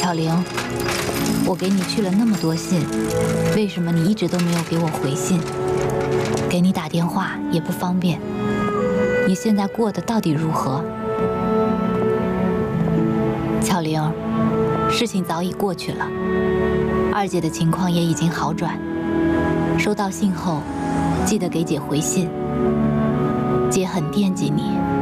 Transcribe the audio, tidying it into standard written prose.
巧玲，我给你去了那么多信，为什么你一直都没有给我回信？给你打电话也不方便。你现在过得到底如何？巧玲，事情早已过去了，二姐的情况也已经好转。收到信后，记得给姐回信。姐很惦记你。